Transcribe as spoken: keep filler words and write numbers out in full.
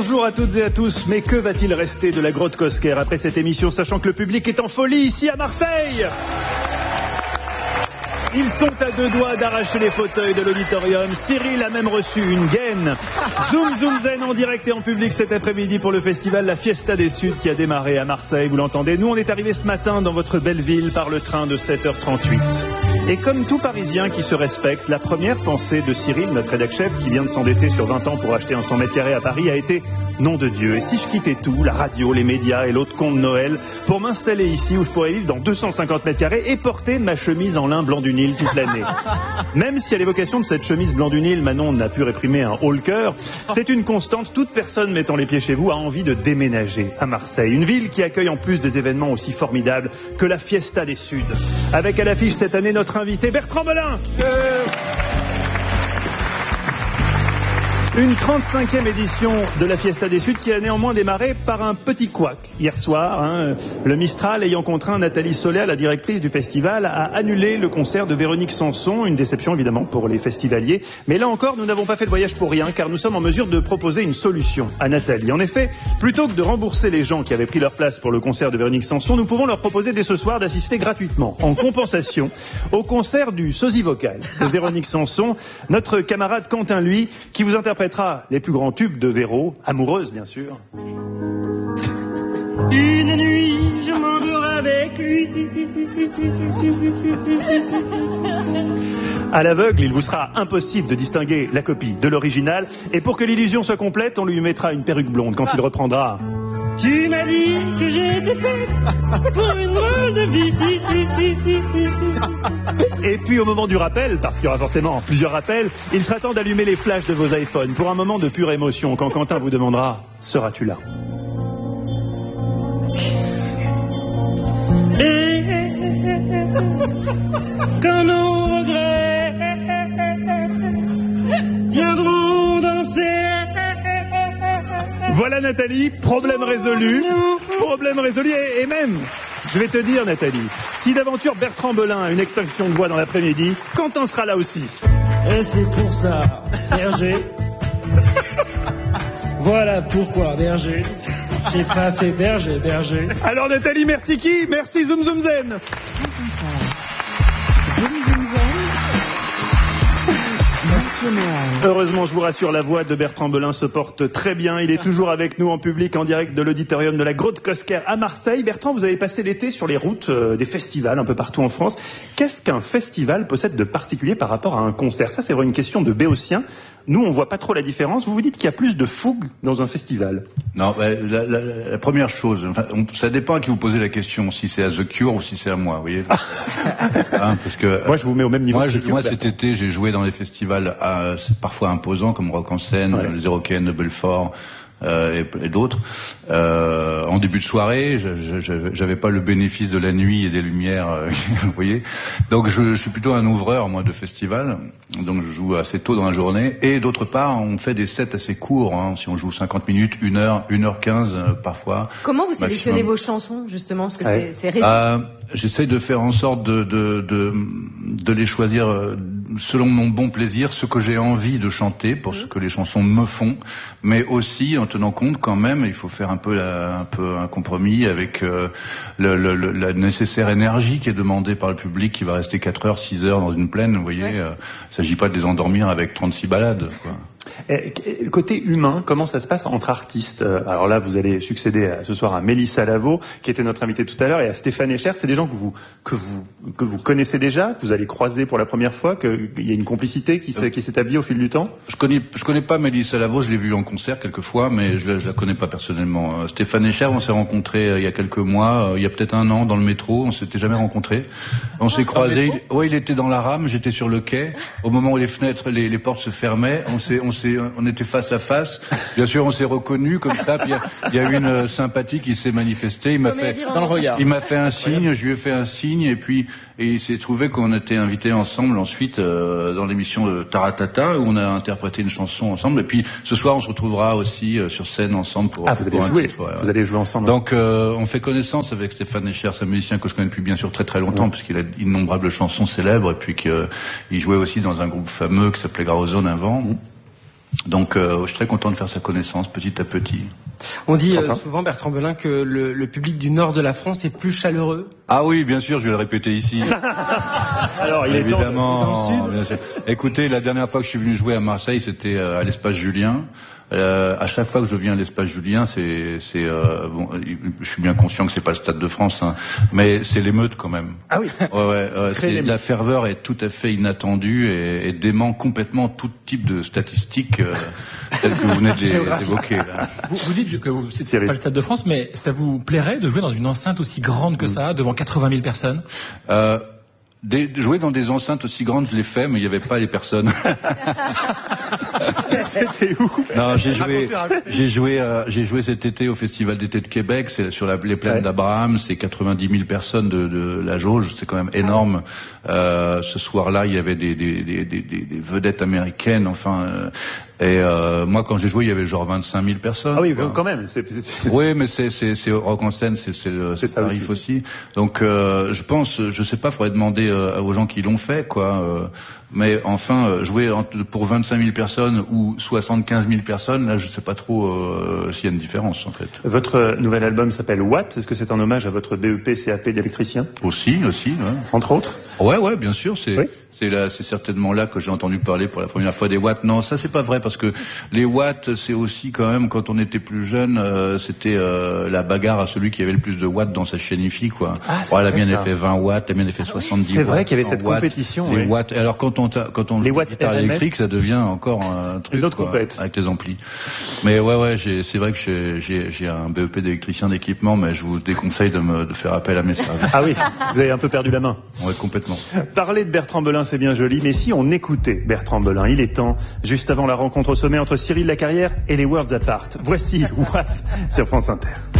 Bonjour à toutes et à tous, mais que va-t-il rester de la grotte Cosquer après cette émission, sachant que le public est en folie ici à Marseille? Ils sont à deux doigts d'arracher les fauteuils de l'auditorium. Cyril a même reçu une gaine. Zoom Zoom Zen en direct et en public cet après-midi pour le festival La Fiesta des Suds qui a démarré à Marseille, vous l'entendez. Nous, on est arrivés ce matin dans votre belle ville par le train de sept heures trente-huit. Et comme tout Parisien qui se respecte, la première pensée de Cyril, notre rédac-chef, qui vient de s'endetter sur vingt ans pour acheter un cent mètres carrés à Paris, a été « Nom de Dieu, et si je quittais tout, la radio, les médias et l'autre con de Noël, pour m'installer ici où je pourrais vivre dans deux cent cinquante mètres carrés et porter ma chemise en lin blanc du Nil toute l'année ?» Même si à l'évocation de cette chemise blanc du Nil, Manon n'a pu réprimer un haut le cœur, c'est une constante. Toute personne mettant les pieds chez vous a envie de déménager à Marseille. Une ville qui accueille en plus des événements aussi formidables que la Fiesta des Suds. Avec à l'affiche cette année notre invité Bertrand Belin. Euh... Une trente-cinquième édition de la Fiesta des Suds qui a néanmoins démarré par un petit couac hier soir. Hein, le Mistral ayant contraint Nathalie Solé, la directrice du festival, à annuler le concert de Véronique Sanson. Une déception évidemment pour les festivaliers. Mais là encore, nous n'avons pas fait le voyage pour rien, car nous sommes en mesure de proposer une solution à Nathalie. En effet, plutôt que de rembourser les gens qui avaient pris leur place pour le concert de Véronique Sanson, nous pouvons leur proposer dès ce soir d'assister gratuitement, en compensation, au concert du sosie vocal de Véronique Sanson. Notre camarade Quentin, lui, qui vous interprète les plus grands tubes de Véro, amoureuse bien sûr. Une nuit, je m'endors avec lui. À l'aveugle, il vous sera impossible de distinguer la copie de l'original. Et pour que l'illusion soit complète, on lui mettra une perruque blonde quand il reprendra. Tu m'as dit que j'étais faite pour une drôle de vie. Et puis au moment du rappel, parce qu'il y aura forcément plusieurs rappels, il sera temps d'allumer les flashs de vos iPhones pour un moment de pure émotion quand Quentin vous demandera « Seras-tu là ?» Et quand nos regrets viendront danser. Voilà Nathalie, problème résolu, problème résolu et, et même, je vais te dire Nathalie, si d'aventure Bertrand Belin a une extinction de voix dans l'après-midi, Quentin sera là aussi. Et c'est pour ça, Berger. Voilà pourquoi, Berger. J'ai pas fait Berger, Berger. Alors Nathalie, merci qui? Merci Zoom Zoom Zen. Heureusement, je vous rassure, la voix de Bertrand Belin se porte très bien. Il est toujours avec nous en public, en direct de l'auditorium de la grotte Cosquer à Marseille. Bertrand, vous avez passé l'été sur les routes euh, des festivals un peu partout en France. Qu'est-ce qu'un festival possède de particulier par rapport à un concert? Ça, c'est vraiment une question de béotien. Nous, on voit pas trop la différence. Vous vous dites qu'il y a plus de fougue dans un festival? Non, bah, la, la, la première chose, enfin, on, ça dépend à qui vous posez la question, si c'est à The Cure ou si c'est à moi, vous voyez. Hein, parce que moi, je vous mets au même niveau. Moi, que je, Cure, moi cet été, j'ai joué dans des festivals à, parfois imposants comme Rock en Seine, ouais. Les Eurocaines de Belfort. Euh, et, et d'autres. Euh, en début de soirée, je, je, j'avais pas le bénéfice de la nuit et des lumières, euh, vous voyez. Donc je, je suis plutôt un ouvreur, moi, de festival. Donc je joue assez tôt dans la journée. Et d'autre part, on fait des sets assez courts. Hein, si on joue cinquante minutes, une heure, une heure quinze euh, parfois. Comment vous sélectionnez maximum. Vos chansons, justement, parce que ouais. c'est, c'est réduit. Euh, J'essaye de faire en sorte de, de, de, de les choisir selon mon bon plaisir, ce que j'ai envie de chanter, pour mmh. ce que les chansons me font, mais aussi en tenant compte quand même, il faut faire un peu, la, un, peu un compromis avec euh, le, le, le, la nécessaire énergie qui est demandée par le public qui va rester quatre heures, six heures dans une plaine, vous voyez. Ouais. Euh, il ne s'agit pas de les endormir avec trente-six balades, quoi. Et, côté humain, comment ça se passe entre artistes? Alors là, vous allez succéder à, ce soir à Mélissa Lavo, qui était notre invitée tout à l'heure, et à Stéphane Echer. C'est des gens que vous, que vous, que vous connaissez déjà, que vous allez croiser pour la première fois, qu'il y a une complicité qui, s'est, qui s'établit au fil du temps? Je connais, je connais pas Mélissa Lavo, je l'ai vue en concert quelques fois, mais je, je la connais pas personnellement. Euh, Stéphane Echer, on s'est rencontrés euh, il y a quelques mois, euh, il y a peut-être un an, dans le métro, on s'était jamais rencontrés. On s'est croisés, il, ouais, il était dans la rame, j'étais sur le quai. Au moment où les fenêtres, les, les portes se fermaient, on s'est, on s'est, on était face à face. Bien sûr, on s'est reconnus comme ça. Puis il y, y a eu une euh, sympathie qui s'est manifestée. Il m'a fait, dans le regard. Il m'a fait un signe, je lui ai fait un signe, et puis et il s'est trouvé qu'on était invités ensemble ensuite euh, dans l'émission de Taratata où on a interprété une chanson ensemble. Et puis ce soir, on se retrouvera aussi euh, sur scène ensemble pour. Ah, vous pour allez jouer. Titre, ouais, vous ouais. allez jouer ensemble. Donc euh, on fait connaissance avec Stéphane Echer, c'est un musicien que je connais depuis bien sûr très très longtemps, ouais. Puisqu'il a d'innombrables chansons célèbres, et puis qu'il jouait aussi dans un groupe fameux qui s'appelait Graozone avant. Mmh. Donc euh, je suis très content de faire sa connaissance petit à petit. On dit euh, souvent, Bertrand Belin, que le, le public du nord de la France est plus chaleureux. Ah oui, bien sûr, je vais le répéter ici. Alors, il est évidemment temps de... dans le sud. Bien sûr. Écoutez, la dernière fois que je suis venu jouer à Marseille, c'était euh, à l'Espace Julien. Euh, à chaque fois que je viens à l'Espace Julien, c'est, c'est, euh, bon, je suis bien conscient que c'est pas le Stade de France, hein, mais c'est l'émeute quand même. Ah oui. Ouais, ouais, ouais c'est, la ferveur est tout à fait inattendue et, et dément complètement tout type de statistiques euh, telles que vous venez de les, d'évoquer. Là. Vous, vous dites que vous, c'est, c'est pas le Stade de France, mais ça vous plairait de jouer dans une enceinte aussi grande que mmh. ça, devant quatre-vingt mille personnes? euh, Des, jouer dans des enceintes aussi grandes, je l'ai fait, mais il n'y avait pas les personnes. C'était où? Non, j'ai joué, j'ai joué, euh, j'ai joué cet été au Festival d'été de Québec. C'est sur la, les plaines ouais. d'Abraham. C'est quatre-vingt-dix mille personnes de, de la jauge. C'est quand même énorme. Euh, ce soir-là, il y avait des, des, des, des, des vedettes américaines. Enfin. Euh, Et euh, moi, quand j'ai joué, il y avait genre vingt-cinq mille personnes. Ah oui, quoi. quand même. C'est, c'est, c'est... Oui, mais c'est, c'est, c'est rock en scène, c'est, c'est, le, c'est, c'est tarif aussi. aussi. Donc, euh, je pense, je sais pas, faudrait demander euh, aux gens qui l'ont fait, quoi. Euh, mais enfin, euh, jouer en, pour vingt-cinq mille personnes ou soixante-quinze mille personnes, là, je sais pas trop euh, s'il y a une différence, en fait. Votre nouvel album s'appelle Watt. Est-ce que c'est un hommage à votre B E P C A P d'électricien? Aussi, aussi. Ouais. Entre autres. Ouais, ouais, bien sûr. C'est, oui. c'est là, c'est certainement là que j'ai entendu parler pour la première fois des watts. Non, ça c'est pas vrai parce que les watts, c'est aussi quand même quand on était plus jeune, euh, c'était euh, la bagarre à celui qui avait le plus de watts dans sa chaîne hi-fi, quoi. Ah, ouais, la mienne a fait vingt watts, la mienne a fait soixante-dix watts. C'est vrai qu'il y avait cette watts, compétition. Les oui. watts. Alors quand on ta, quand on les joue watts guitare électrique, ça devient encore un truc. Une autre quoi, compète. Avec les amplis. Mais ouais, ouais, j'ai, c'est vrai que j'ai, j'ai, j'ai un B E P d'électricien d'équipement, mais je vous déconseille de me de faire appel à mes services. Ah oui, vous avez un peu perdu la main. Ouais, complètement. Parler de Bertrand Belin, c'est bien joli, mais si on écoutait Bertrand Belin, il est temps, juste avant la rencontre au sommet entre Cyril Lacarrière et les Worlds Apart. Voici Watt sur France Inter.